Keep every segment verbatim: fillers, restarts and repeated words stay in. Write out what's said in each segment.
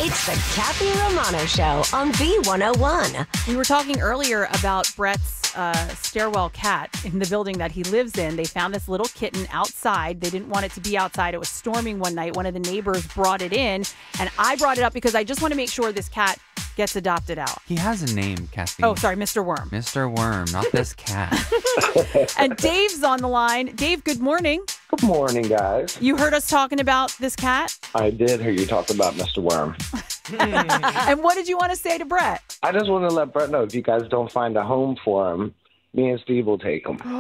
It's the Kathy Romano Show on B one oh one. We were talking earlier about Brett's uh, stairwell cat in the building that he lives in. They found this little kitten outside. They didn't want it to be outside. It was storming one night. One of the neighbors brought it in, and I brought it up because I just want to make sure this cat gets adopted out. He has a name, Kathy. Oh, sorry, Mister Worm. Mister Worm, not this cat. And Dave's on the line. Dave, good morning. Good morning, guys. You heard us talking about this cat? I did hear you talk about Mister Worm. And what did you want to say to Brett? I just want to let Brett know if you guys don't find a home for him, me and Steve will take him.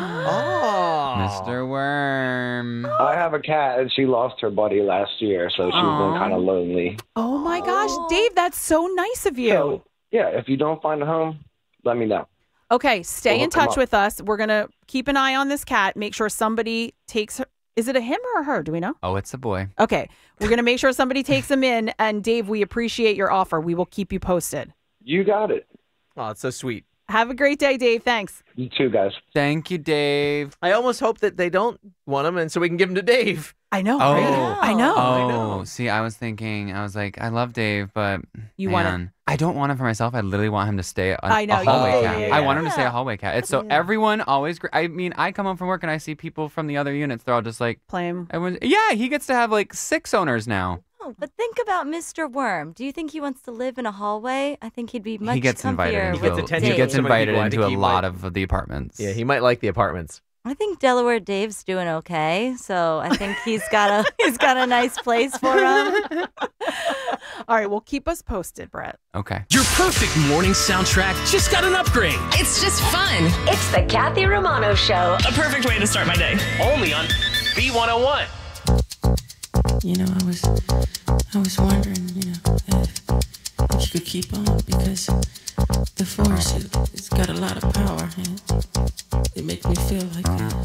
Oh. Mister Worm. I have a cat, and she lost her buddy last year, so she's Aww. been kind of lonely. Oh, my gosh. Dave, that's so nice of you. So, yeah, if you don't find a home, let me know. Okay, stay We'll in hook 'em touch up. with us. We're going to keep an eye on this cat, make sure somebody takes her. Is it a him or a her? Do we know? Oh, it's a boy. Okay, we're going to make sure somebody takes him in. And Dave, we appreciate your offer. We will keep you posted. You got it. Oh, it's so sweet. Have a great day, Dave. Thanks. You too, guys. Thank you, Dave. I almost hope that they don't want him, and so we can give him to Dave. I know, Oh. right? I know. Oh, know. see, I was thinking, I was like, I love Dave, but You man, want him- I don't want him for myself. I literally want him to stay a, I know, a you hallway do. cat. Yeah. I want him to stay a hallway cat. It's so everyone always. gr- I mean, I come home from work and I see people from the other units. They're all just like, Play him. everyone. Yeah, he gets to have like six owners now. Oh, but think about Mister Worm. Do you think he wants to live in a hallway? I think he'd be much he gets invited. comfier Into He gets a- attention He from gets so many invited people. I into think a he lot might- of the apartments. Yeah, he might like the apartments. I think Delaware Dave's doing okay, so I think he's got a he's got a nice place for him. All right, well, keep us posted, Brett. Okay. Your perfect morning soundtrack just got an upgrade. It's just fun. It's the Kathy Romano Show. A perfect way to start my day. Only on B one oh one. You know, I was, I was wondering, you know, if, if you could keep on because the force, it, it's got a lot of power, and